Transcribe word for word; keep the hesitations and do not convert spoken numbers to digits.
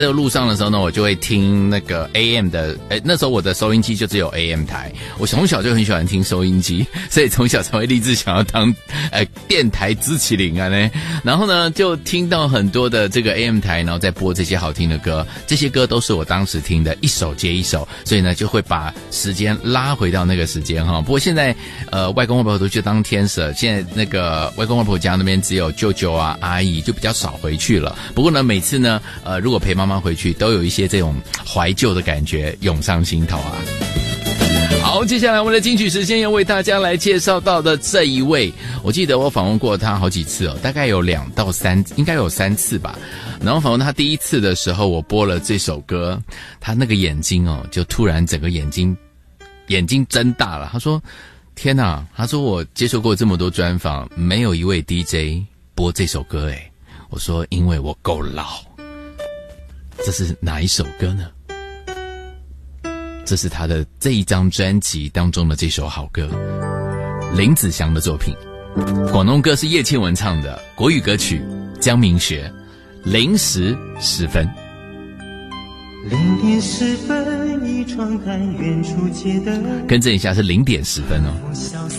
这个路上的时候呢，我就会听那个 A M 的，诶，那时候我的收音机就只有 A M 台，我从小就很喜欢听收音机，所以从小才会立志想要当呃电台支起灵啊呢。然后呢，就听到很多的这个 A M 台，然后再播这些好听的歌，这些歌都是我当时听的，一首接一首，所以呢就会把时间拉回到那个时间哈。不过现在呃外公外婆都去当天使，现在那个外公外婆家那边只有舅舅啊阿姨，就比较少回去了。不过呢，每次呢呃如果陪妈妈回去，都有一些这种怀旧的感觉涌上心头啊。好，接下来我们的金曲时间要为大家来介绍到的这一位，我记得我访问过他好几次哦，大概有两到三，应该有三次吧。然后访问他第一次的时候，我播了这首歌，他那个眼睛哦，就突然整个眼睛眼睛睁大了。他说：“天哪！”他说我接受过这么多专访，没有一位 D J 播这首歌诶。我说：“因为我够老。”这是哪一首歌呢？这是他的这一张专辑当中的这首好歌，林子祥的作品。广东歌是叶倩文唱的，国语歌曲江明学，零时十分。 零点十分，一窗看远处街灯， 更正一下是零点十分哦。 潇洒